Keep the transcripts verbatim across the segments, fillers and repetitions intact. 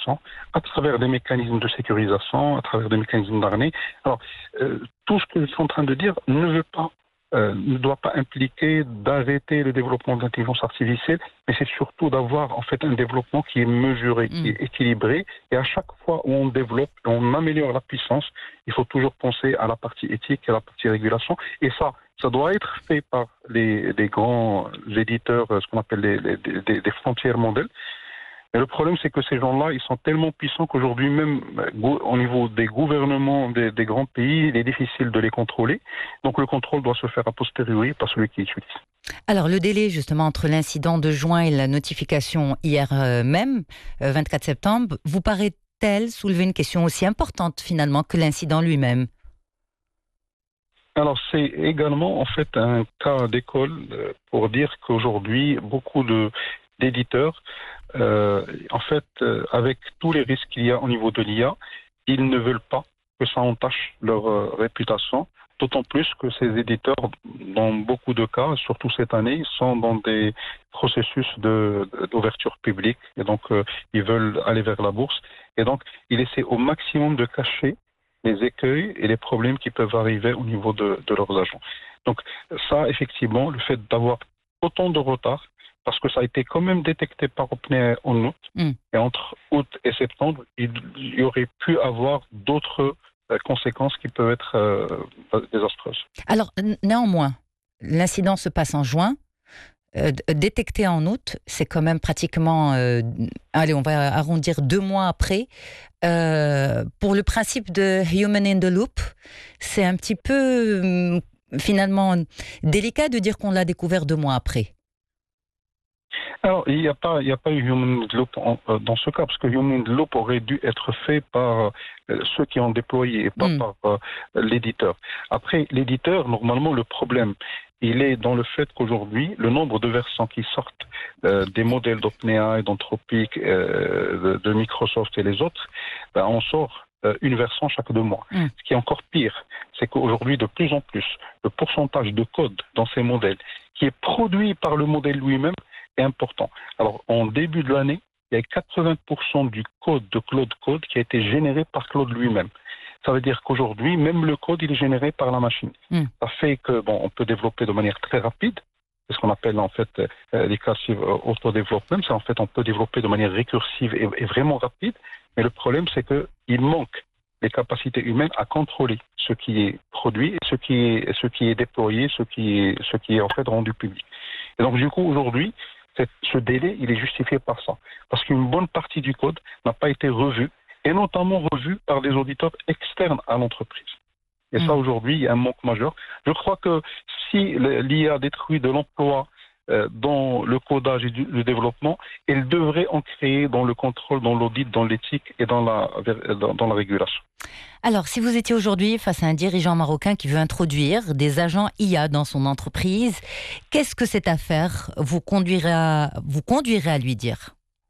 régulation, à travers des mécanismes de sécurisation, à travers des mécanismes d'arnais. Alors, euh, tout ce que je suis en train de dire ne veut pas, euh, ne doit pas impliquer d'arrêter le développement de l'intelligence artificielle, mais c'est surtout d'avoir en fait un développement qui est mesuré, qui est équilibré. Et à chaque fois où on développe, on améliore la puissance, il faut toujours penser à la partie éthique et à la partie régulation. Et ça, ça doit être fait par les, les grands éditeurs, ce qu'on appelle les, les, les, les frontières modèles. Mais le problème, c'est que ces gens-là, ils sont tellement puissants qu'aujourd'hui, même au niveau des gouvernements des, des grands pays, il est difficile de les contrôler. Donc le contrôle doit se faire a posteriori par celui qui utilise. Alors le délai justement entre l'incident de juin et la notification hier même, vingt-quatre septembre, vous paraît-elle soulever une question aussi importante finalement que l'incident lui-même ? Alors c'est également en fait un cas d'école pour dire qu'aujourd'hui, beaucoup de, d'éditeurs, Euh, en fait, euh, avec tous les risques qu'il y a au niveau de l'I A, ils ne veulent pas que ça entache leur euh, réputation, d'autant plus que ces éditeurs, dans beaucoup de cas, surtout cette année, sont dans des processus de, d'ouverture publique, et donc euh, ils veulent aller vers la bourse, et donc ils essaient au maximum de cacher les écueils et les problèmes qui peuvent arriver au niveau de, de leurs agents. Donc ça, effectivement, le fait d'avoir autant de retard, parce que ça a été quand même détecté par OpenAI en août. Mm. Et entre août et septembre, il y aurait pu avoir d'autres euh, conséquences qui peuvent être euh, désastreuses. Alors, n- néanmoins, l'incident se passe en juin. Euh, détecté en août, c'est quand même pratiquement, euh, allez, on va arrondir deux mois après. Euh, pour le principe de human in the loop, c'est un petit peu, euh, finalement, délicat de dire qu'on l'a découvert deux mois après. Alors, il n'y a pas, il n'y a pas eu Human in the Loop en, euh, dans ce cas, parce que Human in the Loop aurait dû être fait par euh, ceux qui ont déployé et pas mm. par euh, l'éditeur. Après, l'éditeur, normalement, le problème, il est dans le fait qu'aujourd'hui, le nombre de versions qui sortent euh, des modèles d'OpenAI, d'Anthropic, euh, de, de Microsoft et les autres, ben, on sort euh, une version chaque deux mois. Mm. Ce qui est encore pire, c'est qu'aujourd'hui, de plus en plus, le pourcentage de code dans ces modèles qui est produit par le modèle lui-même est important. Alors, en début de l'année, il y a quatre-vingts pour cent du code de Claude Code qui a été généré par Claude lui-même. Ça veut dire qu'aujourd'hui, même le code, il est généré par la machine. Mm. Ça fait que, bon, on peut développer de manière très rapide. C'est ce qu'on appelle, en fait, euh, recursive auto-development. C'est, en fait, on peut développer de manière récursive et, et vraiment rapide. Mais le problème, c'est qu'il manque les capacités humaines à contrôler ce qui est produit et ce qui est, ce qui est déployé, ce qui est, ce qui est, en fait, rendu public. Et donc, du coup, aujourd'hui, ce délai, il est justifié par ça. Parce qu'une bonne partie du code n'a pas été revue, et notamment revue par des auditeurs externes à l'entreprise. Et mmh. ça, aujourd'hui, il y a un manque majeur. Je crois que si l'I A détruit de l'emploi euh, dans le codage et du, le développement, elle devrait en créer dans le contrôle, dans l'audit, dans l'éthique et dans la, dans, dans la régulation. Alors, si vous étiez aujourd'hui face à un dirigeant marocain qui veut introduire des agents I A dans son entreprise, qu'est-ce que cette affaire vous conduirait à, vous conduirait à lui dire ?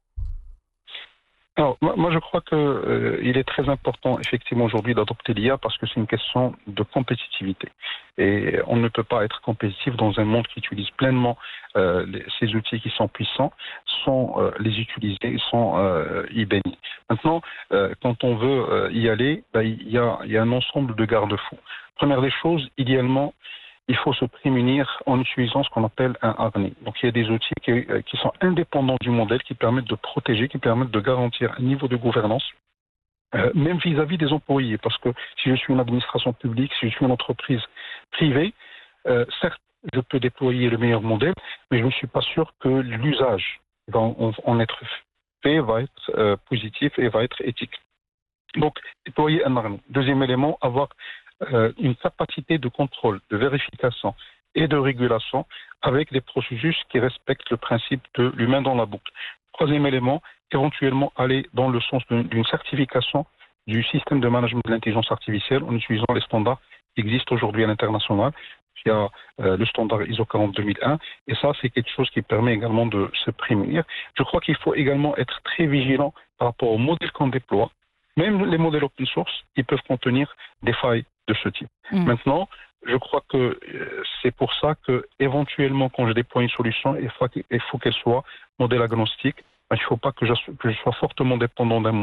Alors, moi, moi, je crois qu'il euh, est très important, effectivement, aujourd'hui, d'adopter l'I A parce que c'est une question de compétitivité. Et on ne peut pas être compétitif dans un monde qui utilise pleinement euh, les, ces outils qui sont puissants, sans euh, les utiliser, sans euh, y baigner. Maintenant, euh, quand on veut euh, y aller, bah, il y a, il y a un ensemble de garde-fous. Première des choses, idéalement, il faut se prémunir en utilisant ce qu'on appelle un harnais. Donc il y a des outils qui, qui sont indépendants du modèle, qui permettent de protéger, qui permettent de garantir un niveau de gouvernance, euh, même vis-à-vis des employés. Parce que si je suis une administration publique, si je suis une entreprise privée, euh, certes, je peux déployer le meilleur modèle, mais je ne suis pas sûr que l'usage va en, en être fait, va être euh, positif et va être éthique. Donc, déployer un harnais. Deuxième élément, avoir Euh, une capacité de contrôle, de vérification et de régulation avec des processus qui respectent le principe de l'humain dans la boucle. Troisième élément, éventuellement aller dans le sens d'une certification du système de management de l'intelligence artificielle en utilisant les standards qui existent aujourd'hui à l'international. Il y a euh, le standard I S O quarante deux mille un et ça, c'est quelque chose qui permet également de se prémunir. Je crois qu'il faut également être très vigilant par rapport aux modèles qu'on déploie. Même les modèles open source, ils peuvent contenir des failles de ce type. Mmh. Maintenant, je crois que euh, c'est pour ça que, éventuellement, quand je déploie une solution, il faut, il faut qu'elle soit modèle agnostique. Il ne faut pas que je, que je sois fortement dépendant d'un